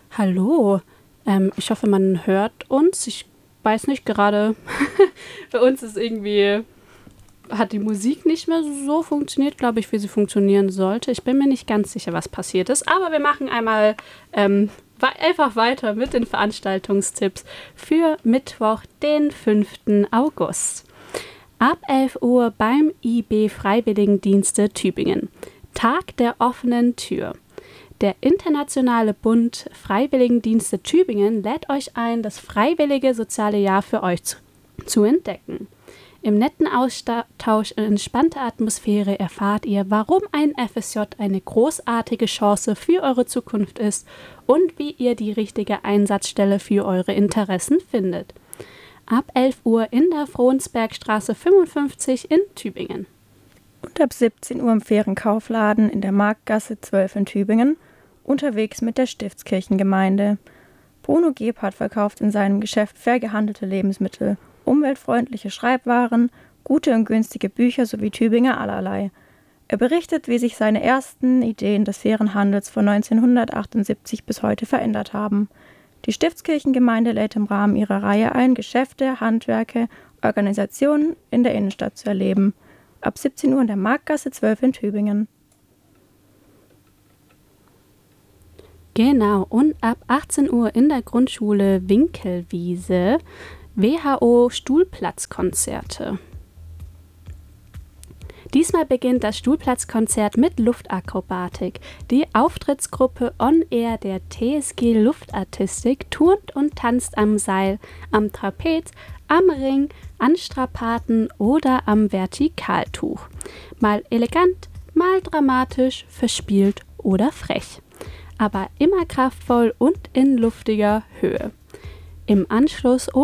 Hallo, ich hoffe, man hört uns. Ich weiß nicht, gerade bei uns ist irgendwie, hat die Musik nicht mehr so funktioniert, glaube ich, wie sie funktionieren sollte. Ich bin mir nicht ganz sicher, was passiert ist, aber wir machen einmal einfach weiter mit den Veranstaltungstipps für Mittwoch, den 5. August. Ab 11 Uhr beim IB Freiwilligendienste Tübingen. Tag der offenen Tür. Der Internationale Bund Freiwilligendienste Tübingen lädt euch ein, das freiwillige soziale Jahr für euch zu entdecken. Im netten Austausch in entspannter Atmosphäre erfahrt ihr, warum ein FSJ eine großartige Chance für eure Zukunft ist und wie ihr die richtige Einsatzstelle für eure Interessen findet. Ab 11 Uhr in der Frohnsbergstraße 55 in Tübingen. Und ab 17 Uhr im Fährenkaufladen in der Marktgasse 12 in Tübingen, unterwegs mit der Stiftskirchengemeinde. Bruno Gebhardt verkauft in seinem Geschäft fair gehandelte Lebensmittel, umweltfreundliche Schreibwaren, gute und günstige Bücher sowie Tübinger allerlei. Er berichtet, wie sich seine ersten Ideen des fairen Handels von 1978 bis heute verändert haben. Die Stiftskirchengemeinde lädt im Rahmen ihrer Reihe ein, Geschäfte, Handwerke, Organisationen in der Innenstadt zu erleben. Ab 17 Uhr in der Marktgasse 12 in Tübingen. Genau, und ab 18 Uhr in der Grundschule Winkelwiese WHO Stuhlplatzkonzerte. Diesmal beginnt das Stuhlplatzkonzert mit Luftakrobatik. Die Auftrittsgruppe On Air der TSG Luftartistik turnt und tanzt am Seil, am Trapez, am Ring, an Strapaten oder am Vertikaltuch. Mal elegant, mal dramatisch, verspielt oder frech. Aber immer kraftvoll und in luftiger Höhe. Im Anschluss um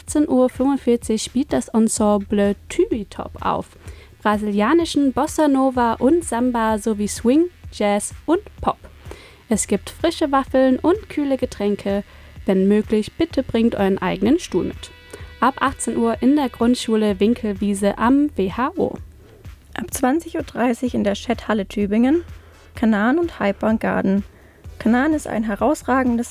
18:45 Uhr spielt das Ensemble Tübitop auf. Brasilianischen Bossa Nova und Samba sowie Swing, Jazz und Pop. Es gibt frische Waffeln und kühle Getränke. Wenn möglich, bitte bringt euren eigenen Stuhl mit. Ab 18 Uhr in der Grundschule Winkelwiese am WHO. Ab 20:30 Uhr in der Schetthalle Tübingen, Kanan und Hyper Garden. Kanan ist ein herausragendes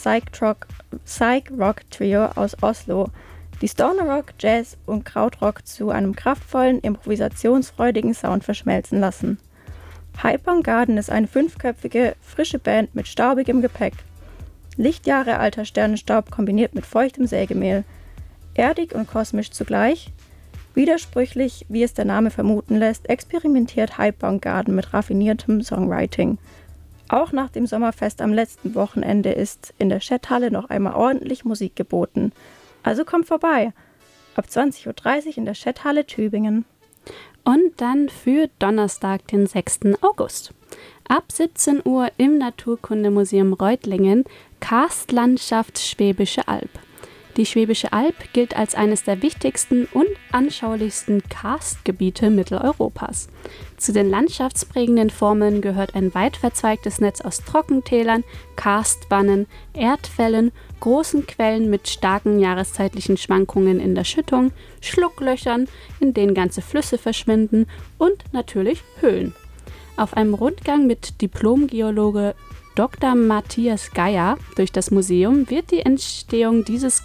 Psych-Rock-Trio aus Oslo, die Stoner-Rock, Jazz und Krautrock zu einem kraftvollen, improvisationsfreudigen Sound verschmelzen lassen. Hyper Garden ist eine 5-köpfige, frische Band mit staubigem Gepäck. Lichtjahre alter Sternenstaub kombiniert mit feuchtem Sägemehl. Erdig und kosmisch zugleich. Widersprüchlich, wie es der Name vermuten lässt, experimentiert Hyper Garden mit raffiniertem Songwriting. Auch nach dem Sommerfest am letzten Wochenende ist in der Schetthalle noch einmal ordentlich Musik geboten. Also kommt vorbei. Ab 20:30 Uhr in der Schetthalle Tübingen. Und dann für Donnerstag, den 6. August. Ab 17 Uhr im Naturkundemuseum Reutlingen Karstlandschaft Schwäbische Alb. Die Schwäbische Alb gilt als eines der wichtigsten und anschaulichsten Karstgebiete Mitteleuropas. Zu den landschaftsprägenden Formen gehört ein weit verzweigtes Netz aus Trockentälern, Karstwannen, Erdfällen, großen Quellen mit starken jahreszeitlichen Schwankungen in der Schüttung, Schlucklöchern, in denen ganze Flüsse verschwinden und natürlich Höhlen. Auf einem Rundgang mit Diplom-Geologe Dr. Matthias Geier durch das Museum wird die Entstehung dieser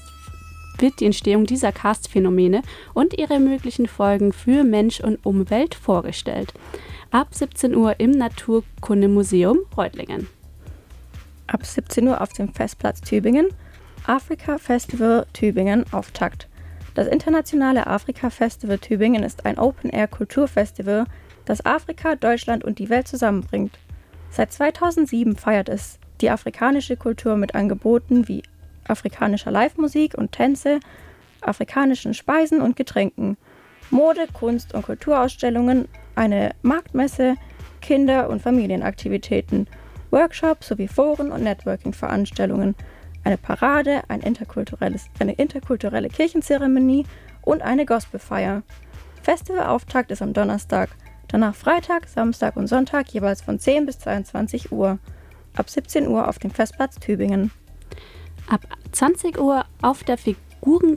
Karstphänomene und ihre möglichen Folgen für Mensch und Umwelt vorgestellt. Ab 17 Uhr im Naturkundemuseum Reutlingen. Ab 17 Uhr auf dem Festplatz Tübingen Afrika Festival Tübingen Auftakt. Das internationale Afrika Festival Tübingen ist ein Open-Air-Kulturfestival, das Afrika, Deutschland und die Welt zusammenbringt. Seit 2007 feiert es die afrikanische Kultur mit Angeboten wie afrikanischer Live-Musik und Tänze, afrikanischen Speisen und Getränken, Mode-, Kunst- und Kulturausstellungen, eine Marktmesse, Kinder- und Familienaktivitäten, Workshops sowie Foren- und Networking-Veranstaltungen, eine Parade, eine interkulturelle Kirchenzeremonie und eine Gospelfeier. Festivalauftakt ist am Donnerstag. Danach Freitag, Samstag und Sonntag jeweils von 10 bis 22 Uhr. Ab 17 Uhr auf dem Festplatz Tübingen. Ab 20 Uhr auf der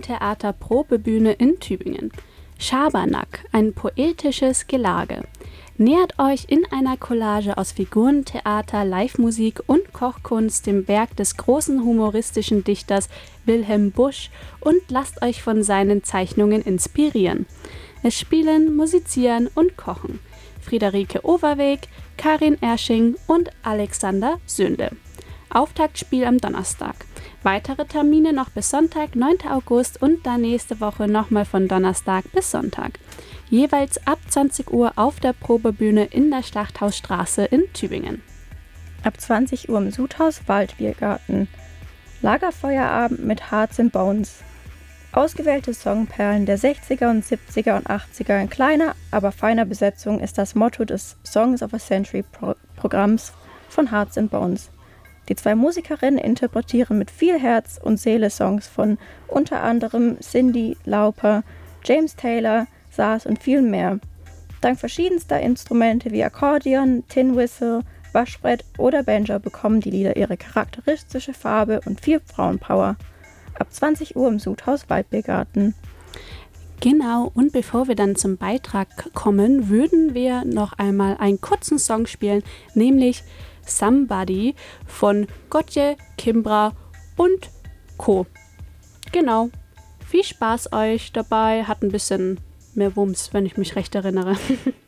Figurentheater Probebühne in Tübingen. Schabernack, ein poetisches Gelage. Nähert euch in einer Collage aus Figurentheater, Live-Musik und Kochkunst dem Werk des großen humoristischen Dichters Wilhelm Busch und lasst euch von seinen Zeichnungen inspirieren. Es spielen, musizieren und kochen Friederike Overweg, Karin Ersching und Alexander Sünde. Auftaktspiel am Donnerstag. Weitere Termine noch bis Sonntag, 9. August und dann nächste Woche nochmal von Donnerstag bis Sonntag. Jeweils ab 20 Uhr auf der Probebühne in der Schlachthausstraße in Tübingen. Ab 20 Uhr im Sudhaus Waldbiergarten. Lagerfeuerabend mit Hearts and Bones. Ausgewählte Songperlen der 60er und 70er und 80er in kleiner, aber feiner Besetzung ist das Motto des Songs of a Century Programms von Hearts and Bones. Die zwei Musikerinnen interpretieren mit viel Herz und Seele Songs von unter anderem Cyndi Lauper, James Taylor, Sass und viel mehr. Dank verschiedenster Instrumente wie Akkordeon, Tin Whistle, Waschbrett oder Banjo bekommen die Lieder ihre charakteristische Farbe und viel Frauenpower. Ab 20 Uhr im Sudhaus Waldbiergarten. Genau, und bevor wir dann zum Beitrag kommen, würden wir noch einmal einen kurzen Song spielen, nämlich Somebody von Gotye, Kimbra und Co. Genau, viel Spaß euch dabei, hat ein bisschen mehr Wumms, wenn ich mich recht erinnere.